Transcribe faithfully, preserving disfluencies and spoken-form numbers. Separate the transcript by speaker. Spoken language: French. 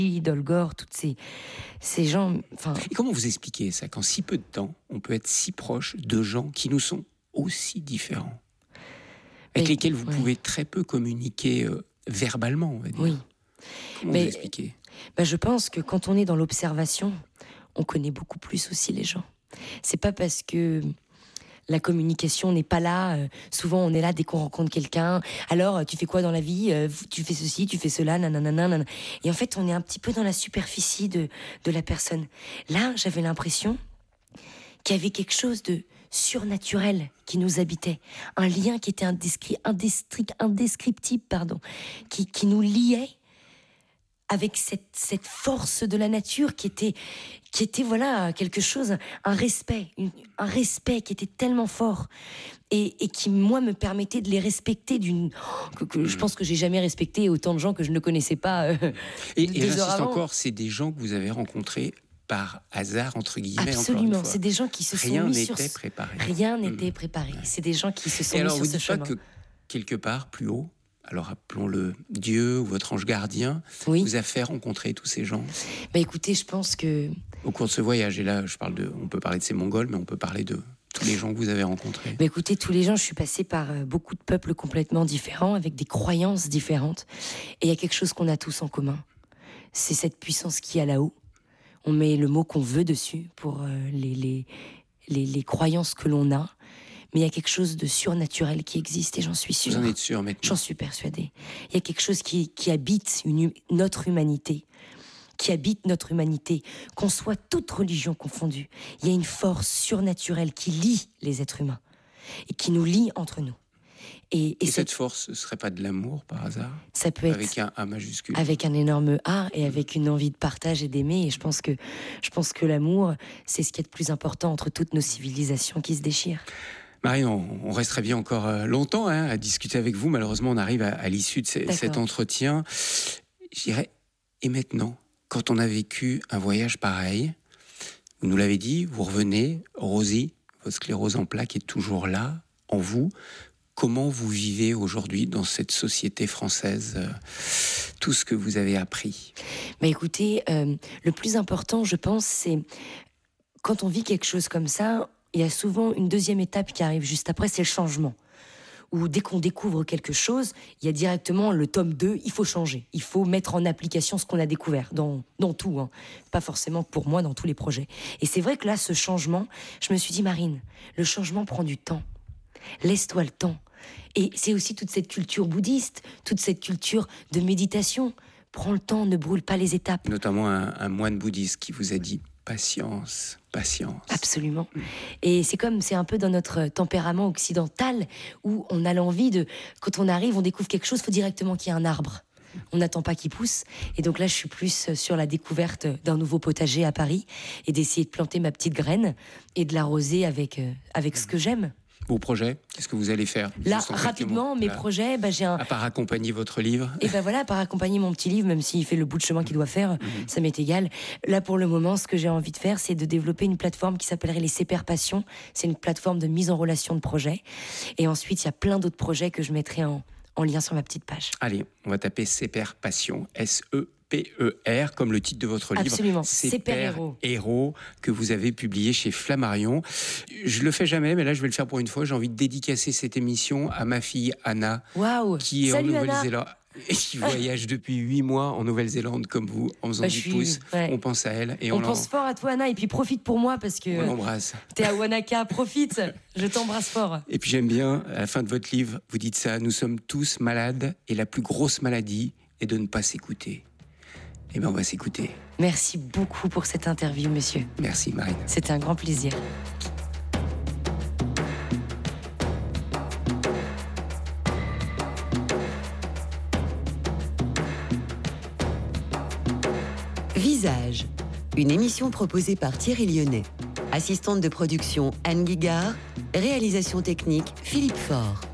Speaker 1: Dolgor, toutes ces, ces gens...
Speaker 2: Et comment vous expliquez ça, qu'en si peu de temps, on peut être si proche de gens qui nous sont aussi différents, avec mais, lesquels vous ouais. pouvez très peu communiquer euh, verbalement, on va dire.
Speaker 1: Oui.
Speaker 2: Comment
Speaker 1: mais,
Speaker 2: vous expliquez
Speaker 1: bah, Je pense que quand on est dans l'observation, on connaît beaucoup plus aussi les gens. C'est pas parce que la communication n'est pas là. Euh, souvent, on est là dès qu'on rencontre quelqu'un. Alors, tu fais quoi dans la vie ? euh, Tu fais ceci, tu fais cela, nanana, nanana. Et en fait, on est un petit peu dans la superficie de, de la personne. Là, j'avais l'impression qu'il y avait quelque chose de surnaturel qui nous habitait. Un lien qui était indescri- indescri- indescriptible, pardon, qui, qui nous liait avec cette, cette force de la nature qui était, qui était voilà, quelque chose, un respect, une, un respect qui était tellement fort et, et qui, moi, me permettait de les respecter d'une... Que, que je pense que j'ai jamais respecté autant de gens que je ne connaissais pas euh,
Speaker 2: Et,
Speaker 1: deux
Speaker 2: et j'insiste
Speaker 1: heures avant.
Speaker 2: encore, c'est des gens que vous avez rencontrés par hasard, entre guillemets.
Speaker 1: Absolument, c'est des gens qui se
Speaker 2: Rien
Speaker 1: sont mis sur...
Speaker 2: Rien n'était préparé.
Speaker 1: Rien n'était préparé. C'est des gens qui se sont
Speaker 2: et
Speaker 1: mis
Speaker 2: alors,
Speaker 1: sur ce chemin.
Speaker 2: Et alors, vous dites pas que quelque part, plus haut, alors appelons-le Dieu ou votre ange gardien,
Speaker 1: oui.
Speaker 2: vous a fait rencontrer tous ces gens?
Speaker 1: Bah écoutez, je pense que...
Speaker 2: Au cours de ce voyage, et là, je parle de, on peut parler de ces Mongols, mais on peut parler de tous les gens que vous avez rencontrés.
Speaker 1: Bah écoutez, tous les gens, je suis passée par euh, beaucoup de peuples complètement différents, avec des croyances différentes. Et il y a quelque chose qu'on a tous en commun. C'est cette puissance qui est là-haut. On met le mot qu'on veut dessus pour euh, les, les, les, les croyances que l'on a. Mais il y a quelque chose de surnaturel qui existe et j'en suis sûre.
Speaker 2: Vous en êtes sûre maintenant?
Speaker 1: J'en suis persuadée. Il y a quelque chose qui, qui habite une, notre humanité, qui habite notre humanité, qu'on soit toute religion confondue. Il y a une force surnaturelle qui lie les êtres humains et qui nous lie entre nous. Et, et,
Speaker 2: et cette force, ce ne serait pas de l'amour par hasard?
Speaker 1: Ça peut être
Speaker 2: avec un A majuscule.
Speaker 1: Avec un énorme A et avec une envie de partage et d'aimer. Et je pense que, je pense que l'amour, c'est ce qui est le plus important entre toutes nos civilisations qui se déchirent.
Speaker 2: Marie, on, on resterait bien encore longtemps hein, à discuter avec vous. Malheureusement, on arrive à, à l'issue de ce, cet entretien. Je dirais, et maintenant, quand on a vécu un voyage pareil, vous nous l'avez dit, vous revenez, Rosie, votre sclérose en plaques est toujours là, en vous. Comment vous vivez aujourd'hui dans cette société française, euh, tout ce que vous avez appris?
Speaker 1: Bah écoutez, euh, le plus important, je pense, c'est quand on vit quelque chose comme ça, il y a souvent une deuxième étape qui arrive juste après, c'est le changement. Où dès qu'on découvre quelque chose, il y a directement le tome deux, il faut changer. Il faut mettre en application ce qu'on a découvert, dans, dans tout. Hein. Pas forcément pour moi, dans tous les projets. Et c'est vrai que là, ce changement, je me suis dit, Marine, le changement prend du temps. Laisse-toi le temps. Et c'est aussi toute cette culture bouddhiste, toute cette culture de méditation. Prends le temps, ne brûle pas les étapes.
Speaker 2: Notamment un, un moine bouddhiste qui vous a dit patience, patience.
Speaker 1: Absolument. Et c'est comme, c'est un peu dans notre tempérament occidental où on a l'envie de, quand on arrive, on découvre quelque chose, il faut directement qu'il y ait un arbre. On n'attend pas qu'il pousse. Et donc là, je suis plus sur la découverte d'un nouveau potager à Paris et d'essayer de planter ma petite graine et de l'arroser avec, euh, avec ce que j'aime.
Speaker 2: Vos projets, qu'est-ce que vous allez faire?
Speaker 1: Là, rapidement, mes là, projets, bah, j'ai un...
Speaker 2: À part accompagner votre livre.
Speaker 1: Et ben bah voilà, à part accompagner mon petit livre, même s'il fait le bout de chemin qu'il doit faire, mmh. ça m'est égal. Là, pour le moment, ce que j'ai envie de faire, c'est de développer une plateforme qui s'appellerait les C P R Passion. C'est une plateforme de mise en relation de projets. Et ensuite, il y a plein d'autres projets que je mettrai en, en lien sur ma petite page.
Speaker 2: Allez, on va taper C P R Passion, S E P E R, comme le titre de votre livre.
Speaker 1: Absolument,
Speaker 2: C P R Héros. Héros, que vous avez publié chez Flammarion. Je le fais jamais, mais là, je vais le faire pour une fois. J'ai envie de dédicacer cette émission à ma fille Anna,
Speaker 1: wow.
Speaker 2: qui est
Speaker 1: Salut,
Speaker 2: en Nouvelle-Zélande et qui voyage depuis huit mois en Nouvelle-Zélande, comme vous, en faisant
Speaker 1: bah,
Speaker 2: du
Speaker 1: suis...
Speaker 2: pouce.
Speaker 1: Ouais.
Speaker 2: On pense à elle. Et
Speaker 1: on
Speaker 2: on
Speaker 1: pense fort à toi, Anna, et puis profite pour moi, parce que
Speaker 2: on l'embrasse.
Speaker 1: T'es à Wanaka, profite, je t'embrasse fort.
Speaker 2: Et puis j'aime bien, à la fin de votre livre, vous dites ça, nous sommes tous malades, et la plus grosse maladie est de ne pas s'écouter. Eh bien, on va s'écouter.
Speaker 1: Merci beaucoup pour cette interview, monsieur.
Speaker 2: Merci, Marine.
Speaker 1: C'était un grand plaisir.
Speaker 3: Visage, une émission proposée par Thierry Lyonnais. Assistante de production Anne Guigard, réalisation technique Philippe Faure.